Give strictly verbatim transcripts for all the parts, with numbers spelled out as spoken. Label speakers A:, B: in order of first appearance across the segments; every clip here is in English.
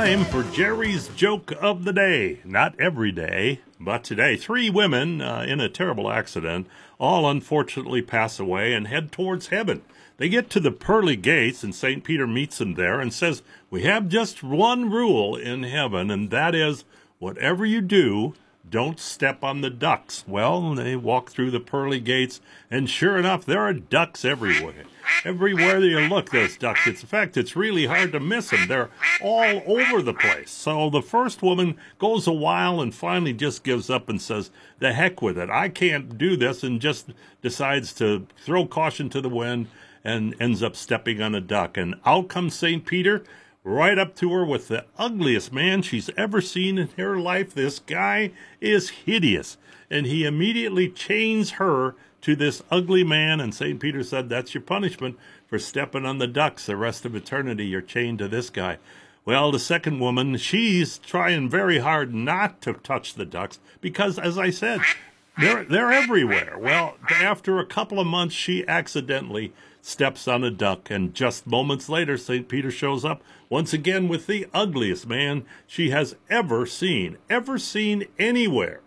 A: time for Jerry's Joke of the Day. Not every day, but today. Three women uh, in a terrible accident all unfortunately pass away and head towards heaven. They get to the pearly gates, and Saint Peter meets them there and says, "We have just one rule in heaven, and that is, whatever you do, don't step on the ducks." Well, they walk through the pearly gates, and sure enough, there are ducks everywhere. Everywhere you look, there's ducks. It's, in fact, it's really hard to miss them. They're all over the place. So the first woman goes a while and finally just gives up and says, "The heck with it. I can't do this," and just decides to throw caution to the wind and ends up stepping on a duck. And out comes Saint Peter, right up to her with the ugliest man she's ever seen in her life. This guy is hideous. And he immediately chains her to this ugly man, and Saint Peter said, "That's your punishment for stepping on the ducks. The rest of eternity, you're chained to this guy." Well, the second woman, she's trying very hard not to touch the ducks because, as I said, they're, they're everywhere. Well, after a couple of months, she accidentally steps on a duck, and just moments later, Saint Peter shows up once again with the ugliest man she has ever seen, ever seen anywhere.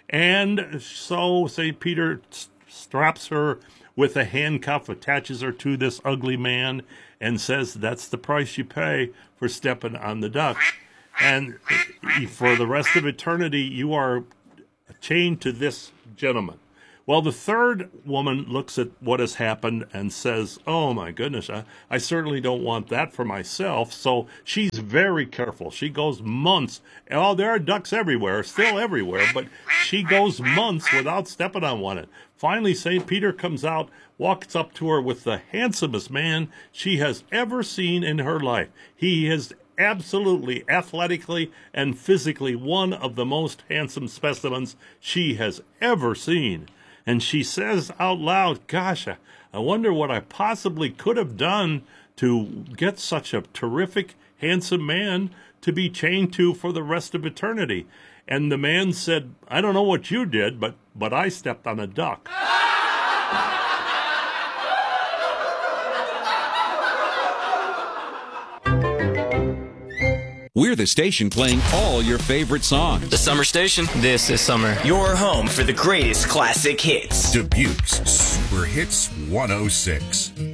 A: And so Saint Peter straps her with a handcuff, attaches her to this ugly man, and says, "That's the price you pay for stepping on the duck. And for the rest of eternity, you are chained to this gentleman." Well, the third woman looks at what has happened and says, "Oh, my goodness, I, I certainly don't want that for myself." So she's very careful. She goes months. Oh, there are ducks everywhere, still everywhere, but she goes months without stepping on one. Finally, Saint Peter comes out, walks up to her with the handsomest man she has ever seen in her life. He is absolutely, athletically, and physically one of the most handsome specimens she has ever seen. And she says out loud, "Gosh, I, I wonder what I possibly could have done to get such a terrific, handsome man to be chained to for the rest of eternity." And the man said, "I don't know what you did, but, but I stepped on a duck."
B: We're the station playing all your favorite songs.
C: The Summer Station. This is summer.
D: Your home for the greatest classic hits.
E: Dubuque's Super Hits one oh six.